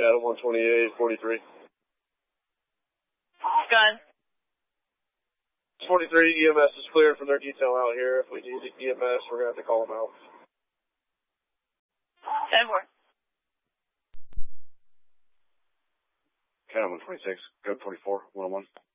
Adam 128, 43. Gun. 43 EMS is cleared from their detail out here. If we need EMS, we're going to have to call them out. 10-4. Adam 126, go 24, 101.